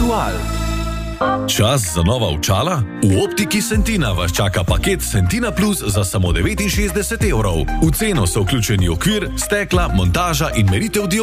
Aktual. Čas za nova očala? V Optiki Sentina vas čaka paket Sentina Plus za samo 69 evrov. V ceno so vključeni okvir, stekla, montaža in meritev dioptrije.